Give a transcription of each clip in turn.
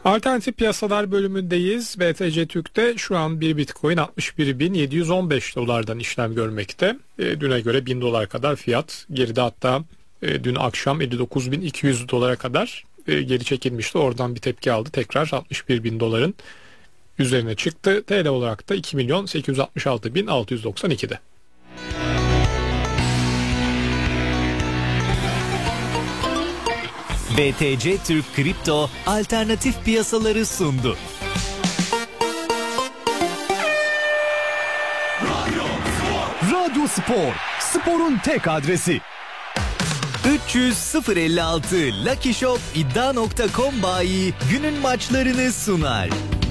Alternatif piyasalar bölümündeyiz. BTC Türk'te şu an bir Bitcoin 61.715 dolardan işlem görmekte. Düne göre 1000 dolar kadar fiyat. Geride hatta dün akşam 59.200 dolara kadar geri çekilmişti. Oradan bir tepki aldı. Tekrar 61.000 doların üzerine çıktı. TL olarak da 2.866.692'de. BTC Türk Kripto alternatif piyasaları sundu. Radyo Spor, sporun tek adresi. 300-056 Lucky Shop iddia.com bayi günün maçlarını sunar.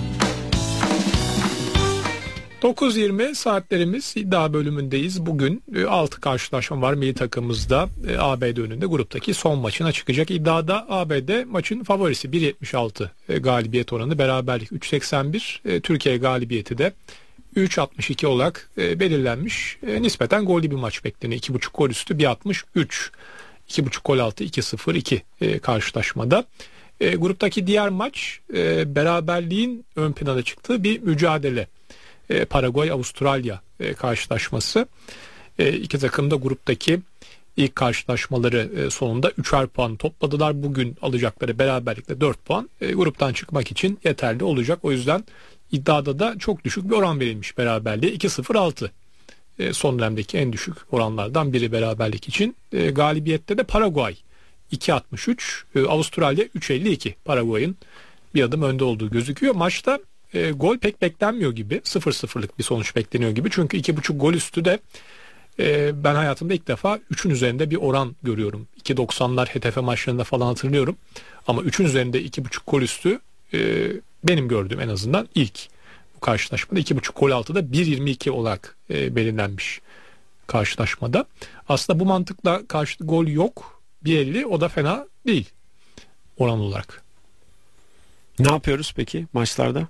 9.20 saatlerimiz iddia bölümündeyiz. Bugün 6 karşılaşma var milli takımımızda. ABD önünde gruptaki son maçına çıkacak. İddiada ABD maçın favorisi 1.76 galibiyet oranı, beraberlik 3.81, Türkiye galibiyeti de 3.62 olarak belirlenmiş. Nispeten gollü bir maç bekleniyor. 2.5 gol üstü 1.63. 2.5 gol altı 2-0-2 karşılaşmada. Gruptaki diğer maç beraberliğin ön plana çıktığı bir mücadele. Paraguay-Avustralya karşılaşması. İki takım da gruptaki ilk karşılaşmaları sonunda 3'er puan topladılar. Bugün alacakları beraberlikle 4 puan gruptan çıkmak için yeterli olacak. O yüzden iddiada da çok düşük bir oran verilmiş beraberliğe. 2-0-6 son dönemdeki en düşük oranlardan biri beraberlik için. Galibiyette de Paraguay 2.63, Avustralya 3.52. Paraguay'ın bir adım önde olduğu gözüküyor. Maçta gol pek beklenmiyor gibi. 0-0'lık bir sonuç bekleniyor gibi. Çünkü 2.5 gol üstü de ben hayatımda ilk defa 3'ün üzerinde bir oran görüyorum. 2.90'lar HTF maçlarında falan hatırlıyorum. Ama 3'ün üzerinde 2.5 gol üstü benim gördüğüm en azından ilk bu karşılaşmada. 2.5 gol altı da 1.22 olarak belirlenmiş karşılaşmada. Aslında bu mantıkla karşılıklı gol yok. 1.50, o da fena değil oran olarak. Ne yapıyoruz peki maçlarda?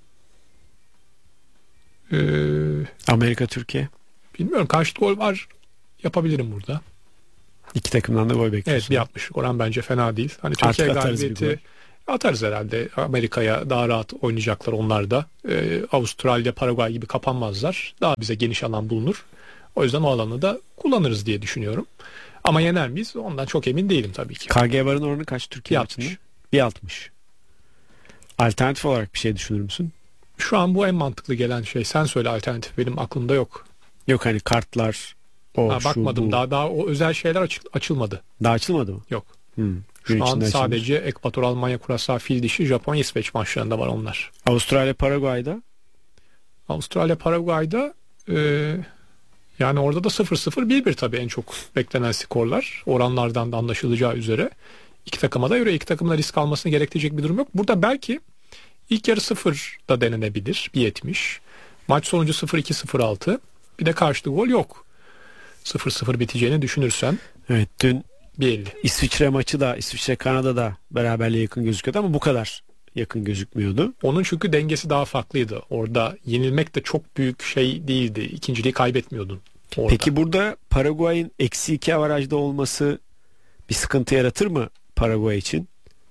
Amerika-Türkiye. Bilmiyorum, karşılıklı gol var, yapabilirim burada. İki takımdan da gol bekliyorsun. Evet, 1.60 oran bence fena değil. Hani Türkiye galibiyeti atarız herhalde. Amerika'ya daha rahat oynayacaklar onlar da. Avustralya, Paraguay gibi kapanmazlar. Daha bize geniş alan bulunur. O yüzden o alanı da kullanırız diye düşünüyorum. Ama yener miyiz? Ondan çok emin değilim tabii ki. KG varın oranı kaç Türkiye maçında? 1.60. Alternatif olarak bir şey düşünür müsün? Şu an bu en mantıklı gelen şey. Sen söyle, alternatif benim aklımda yok. Yok, hani kartlar, bakmadım. Şu, daha o özel şeyler açılmadı. Daha açılmadı mı? Yok. Şu an sadece Ekvator, Almanya, Kurasa, Fil Dişi, Japonya, İsveç maçlarında var onlar. Avustralya, Paraguay'da? Avustralya, Paraguay'da yani orada da 0-0, 1-1 tabii en çok beklenen skorlar. Oranlardan da anlaşılacağı üzere. İki takıma da göre, iki takımın da risk almasını gerektirecek bir durum yok. Burada belki ilk yarı 0 da denenebilir. 1.70. Maç sonucu 0-2-0-6. Bir de karşılıklı gol yok. 0-0 biteceğini düşünürsen. Evet, dün 1.50. İsviçre maçı da, İsviçre-Kanada da beraberliğe yakın gözüküyordu ama bu kadar yakın gözükmüyordu. Onun çünkü dengesi daha farklıydı. Orada yenilmek de çok büyük şey değildi. İkinciliği kaybetmiyordun orada. Peki burada Paraguay'ın -2 avarajda olması bir sıkıntı yaratır mı Paraguay için?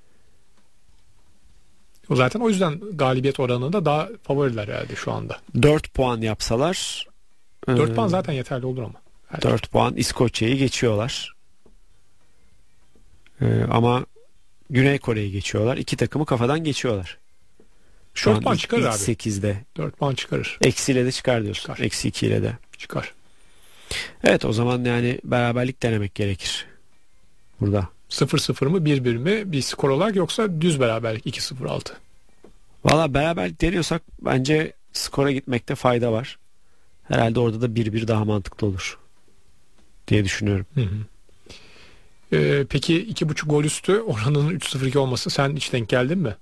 Zaten o yüzden galibiyet oranında daha favoriler herhalde şu anda. 4 puan yapsalar 4 puan zaten yeterli olur ama. 4 puan İskoçya'yı geçiyorlar. Ama Güney Kore'yi geçiyorlar. İki takımı kafadan geçiyorlar. Şu 4 an puan çıkarır abi. 8'de. 4 puan çıkarır. Eksiyle de çıkar diyorsun. Çıkar. -2 ile de. Çıkar. Evet, o zaman yani beraberlik denemek gerekir. Burada. 0-0 mı 1-1 mi bir skor olarak, yoksa düz beraberlik 2-0-6? Valla beraberlik deniyorsak bence skora gitmekte fayda var. Herhalde orada da 1-1 daha mantıklı olur diye düşünüyorum. Peki 2.5 gol üstü oranının 3-0-2 olması, sen hiç denk geldin mi?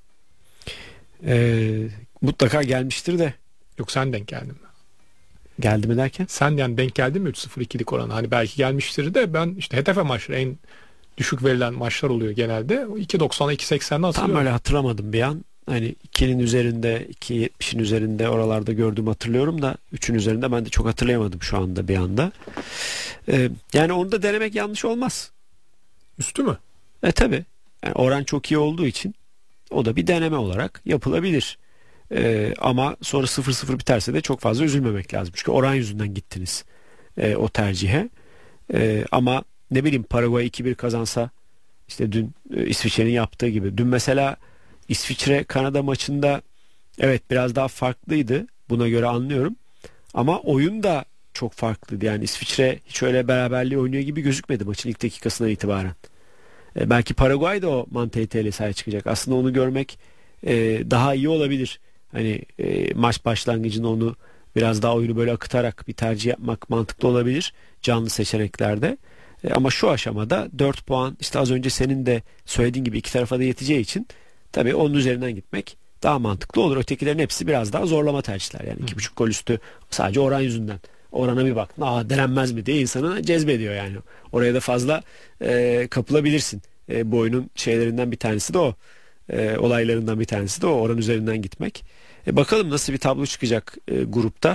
Mutlaka gelmiştir de. Yok, sen denk geldin mi? Geldi mi derken? Sen yani denk geldin mi 3-0-2'lik oranı? Hani belki gelmiştir de, ben işte HTF maçları en düşük verilen maçlar oluyor genelde. 2.90'a 2.80'de hatırlıyorum. Tam öyle hatırlamadım bir an. Hani 2'nin üzerinde, 2.70'in üzerinde oralarda gördüğümü hatırlıyorum da 3'ün üzerinde ben de çok hatırlayamadım şu anda bir anda. Yani onu da denemek yanlış olmaz. Üstü mü? Tabii. Yani oran çok iyi olduğu için o da bir deneme olarak yapılabilir. Ama sonra 0-0 biterse de çok fazla üzülmemek lazım. Çünkü oran yüzünden gittiniz o tercihe. Ama ne bileyim, Paraguay 2-1 kazansa, işte dün İsviçre'nin yaptığı gibi. Dün mesela İsviçre Kanada maçında evet biraz daha farklıydı. Buna göre anlıyorum. Ama oyun da çok farklıydı. Yani İsviçre hiç öyle beraberliği oynuyor gibi gözükmedi maçın ilk dakikasından itibaren. Belki Paraguay da o mantaliteyle sahaya çıkacak. Aslında onu görmek daha iyi olabilir. Hani maç başlangıcında onu biraz daha oyunu böyle akıtarak bir tercih yapmak mantıklı olabilir canlı seçeneklerde. Ama şu aşamada 4 puan, işte az önce senin de söylediğin gibi iki tarafa da yeteceği için tabii onun üzerinden gitmek daha mantıklı olur. Ötekilerin hepsi biraz daha zorlama tercihler. Yani 2,5 gol üstü sadece oran yüzünden. Orana bir bak, denenmez mi diye insanı cezbediyor yani. Oraya da fazla kapılabilirsin. Bu oyunun şeylerinden bir tanesi de o. Olaylarından bir tanesi de o. Oran üzerinden gitmek. Bakalım nasıl bir tablo çıkacak grupta.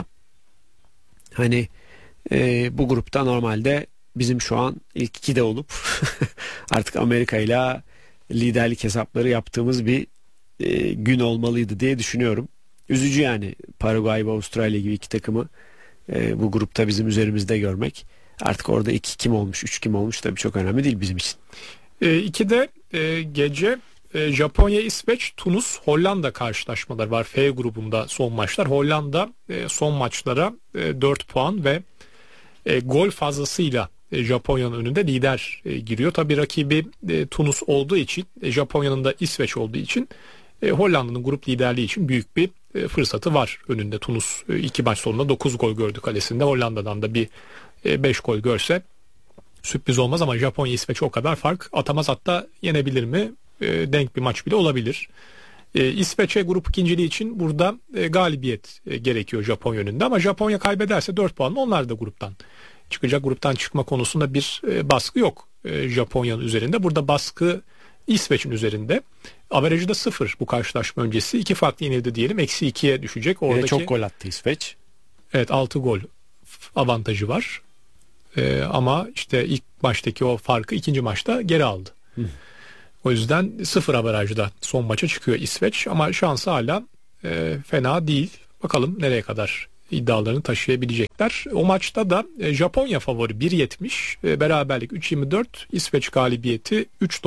Hani bu grupta normalde bizim şu an ilk 2'de olup artık Amerika ile liderlik hesapları yaptığımız bir gün olmalıydı diye düşünüyorum. Üzücü yani, Paraguay ve Avustralya gibi iki takımı bu grupta bizim üzerimizde görmek. Artık orada 2 kim olmuş, 3 kim olmuş tabii çok önemli değil bizim için. 2'de gece Japonya, İsveç, Tunus, Hollanda karşılaşmaları var. F grubunda son maçlar. Hollanda son maçlara 4 puan ve gol fazlasıyla Japonya'nın önünde lider giriyor. Tabii rakibi Tunus olduğu için, Japonya'nın da İsveç olduğu için Hollanda'nın grup liderliği için büyük bir fırsatı var önünde. Tunus 2 maç sonunda 9 gol gördü kalesinde. Hollanda'dan da bir 5 gol görse sürpriz olmaz ama Japonya, İsveç o kadar fark atamaz, hatta yenebilir mi? Denk bir maç bile olabilir. İsveç'e grup ikinciliği için burada galibiyet gerekiyor Japonya önünde, ama Japonya kaybederse 4 puanla onlar da gruptan çıkacak. Gruptan çıkma konusunda bir baskı yok Japonya'nın üzerinde. Burada baskı İsveç'in üzerinde. Averajı da 0 bu karşılaşma öncesi. 2 farklı yenildi diyelim. -2'ye düşecek. Oradaki, çok gol attı İsveç. Evet, 6 gol avantajı var. Ama işte ilk maçtaki o farkı ikinci maçta geri aldı. O yüzden 0 averajda son maça çıkıyor İsveç, ama şansı hala fena değil. Bakalım nereye kadar iddialarını taşıyabilecekler. O maçta da Japonya favori 1.70, beraberlik 3.24, İsveç galibiyeti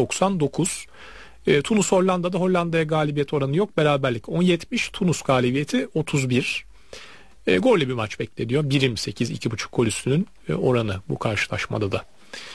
3.99. Tunus Hollanda'da Hollanda'ya galibiyet oranı yok, beraberlik 10.70, Tunus galibiyeti 31. Gollü bir maç bekleniyor. 1.28, 2.5 gol üstünün oranı bu karşılaşmada da.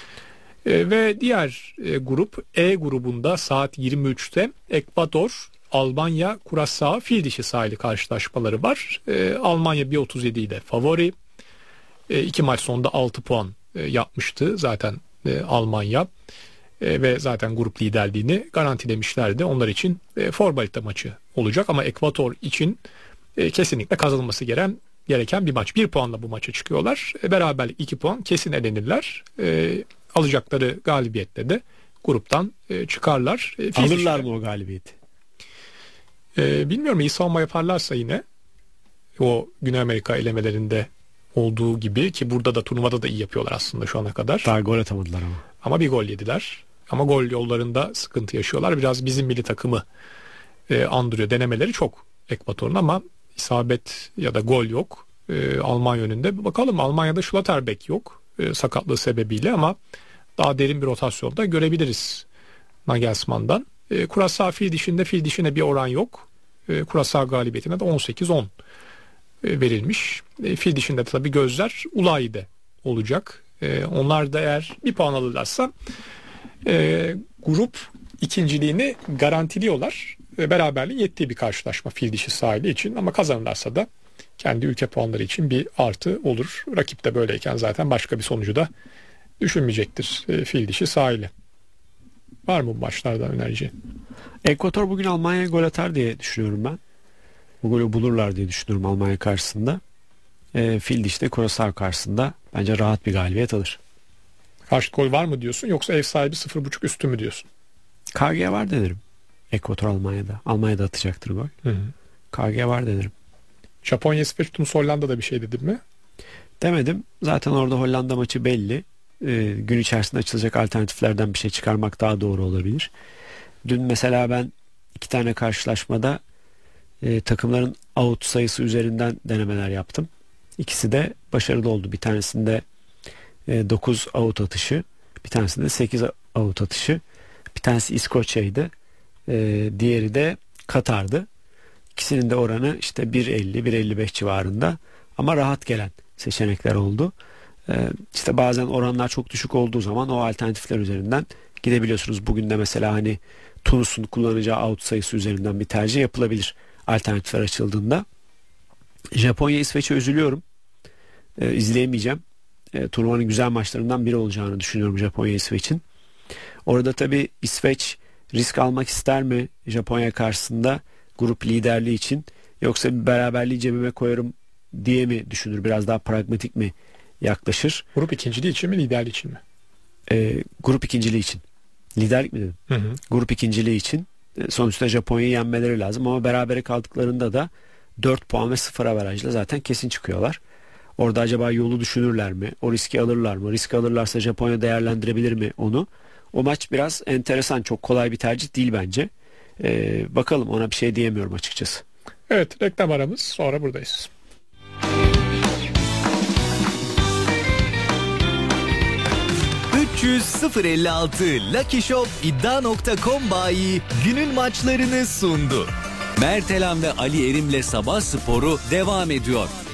Ve diğer grup E grubunda saat 23'te Ekvador, Almanya, Kurazao, Fil sahili karşılaşmaları var. Almanya 1.37 ile favori. 2 maç sonunda 6 puan yapmıştı zaten Almanya. Ve zaten grup liderliğini garantilemişlerdi. Onlar için formalite maçı olacak, ama Ekvador için kesinlikle kazanılması gereken bir maç. 1 puanla bu maça çıkıyorlar. Beraberlik 2 puan, kesin elenirler. Alacakları galibiyetle de gruptan çıkarlar. Alırlar mı o galibiyeti? Bilmiyorum, iyi savunma yaparlarsa yine o Güney Amerika elemelerinde olduğu gibi, ki burada da turnuvada da iyi yapıyorlar aslında şu ana kadar. Daha gol atamadılar ama. Ama bir gol yediler. Ama gol yollarında sıkıntı yaşıyorlar. Biraz bizim milli takımı andırıyor. Denemeleri çok Ekvador'un, ama isabet ya da gol yok. Almanya önünde. Bakalım, Almanya'da Schlotterbeck yok sakatlığı sebebiyle, ama daha derin bir rotasyonda görebiliriz Nagelsmann'dan. Kurazao fil dişine bir oran yok. Kurazao galibiyetine de 18-10 verilmiş. Fil dişinde tabii gözler Ulayi'de olacak. Onlar da eğer bir puan alırlarsa grup ikinciliğini garantiliyorlar. Beraberliğin yettiği bir karşılaşma fil dişi sahili için, ama kazanırlarsa da kendi ülke puanları için bir artı olur. Rakip de böyleyken zaten başka bir sonucu da düşünmeyecektir fil dişi sahili. Var mı bu maçlarda önereceğin? Ekvador bugün Almanya'ya gol atar diye düşünüyorum ben. Bu golü bulurlar diye düşünüyorum Almanya karşısında. Fil dişte Kurazao karşısında bence rahat bir galibiyet alır. Karşı gol var mı diyorsun, yoksa ev sahibi 0.5 üstü mü diyorsun? KG var denerim. Ekvador Almanya'da. Almanya'da atacaktır gol. KG var denerim. Japonya, İsveç, Tunus, Hollanda'da bir şey dedim mi? Demedim. Zaten orada Hollanda maçı belli. Gün içerisinde açılacak alternatiflerden bir şey çıkarmak daha doğru olabilir. Dün mesela ben 2 tane karşılaşmada takımların out sayısı üzerinden denemeler yaptım. İkisi de başarılı oldu. Bir tanesinde 9 out atışı, bir tanesinde 8 out atışı. Bir tanesi İskoçya'ydı. Diğeri de Katar'dı. İkisinin de oranı işte 1.50-1.55 civarında ama rahat gelen seçenekler oldu. İşte bazen oranlar çok düşük olduğu zaman o alternatifler üzerinden gidebiliyorsunuz. Bugün de mesela hani Tunus'un kullanacağı out sayısı üzerinden bir tercih yapılabilir alternatifler açıldığında. Japonya İsveç'e üzülüyorum. İzleyemeyeceğim. Turnuvanın güzel maçlarından biri olacağını düşünüyorum Japonya İsveç'in. Orada tabii İsveç risk almak ister mi Japonya karşısında grup liderliği için, yoksa bir beraberliği cebime koyarım diye mi düşünür, biraz daha pragmatik mi yaklaşır? Grup ikinciliği için mi, liderliği için mi? Grup ikinciliği için. Liderlik mi dedim? Hı hı. Grup ikinciliği için. Sonuçta Japonya'yı yenmeleri lazım ama berabere kaldıklarında da 4 puan ve 0 averajla zaten kesin çıkıyorlar. Orada acaba yolu düşünürler mi? O riski alırlar mı? Risk alırlarsa Japonya değerlendirebilir mi onu? O maç biraz enteresan. Çok kolay bir tercih değil bence. Bakalım, ona bir şey diyemiyorum açıkçası. Evet, reklam aramız, sonra buradayız. Lucky Shop iddia.com bayi günün maçlarını sundu. Mert Elam ve Ali Erim'le Sabah Sporu devam ediyor.